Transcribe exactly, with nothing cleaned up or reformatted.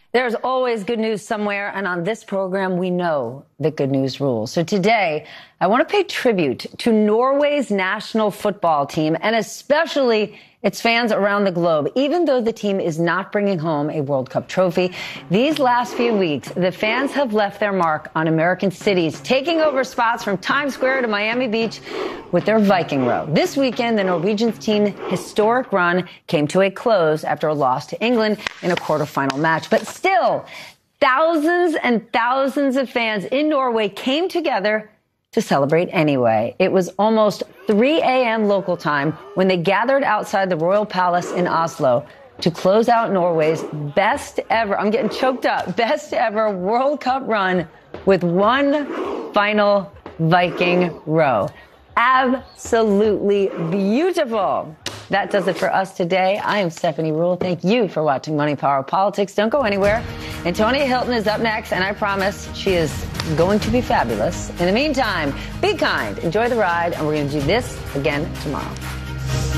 There's always good news somewhere, and on this program, we know that good news rules. So today, I want to pay tribute to Norway's national football team, and especially its fans around the globe. Even though the team is not bringing home a World Cup trophy, these last few weeks, the fans have left their mark on American cities, taking over spots from Times Square to Miami Beach with their Viking row. This weekend, the Norwegian team's historic run came to a close after a loss to England in a quarterfinal match. But still, thousands and thousands of fans in Norway came together to celebrate anyway. It was almost three a.m. local time when they gathered outside the Royal Palace in Oslo to close out Norway's best ever, I'm getting choked up, best ever World Cup run with one final Viking row. Absolutely beautiful. That does it for us today. I am Stephanie Ruhle. Thank you for watching Money, Power, Politics. Don't go anywhere. Antonia Hilton is up next, and I promise she is going to be fabulous. In the meantime, be kind, enjoy the ride, and we're going to do this again tomorrow.